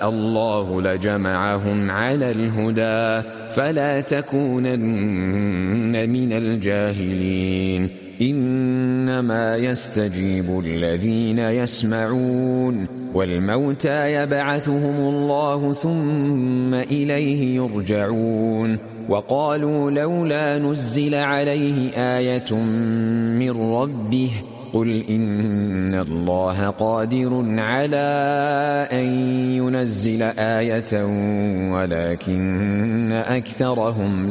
الله لجمعهم على الهدى فلا تكونن من الجاهلين إنما يستجيب الذين يسمعون والموتى يبعثهم الله ثم إليه يرجعون وقالوا لولا نزل عليه آية من ربه قل إن الله قادر على أن ينزل آية ولكن أكثرهم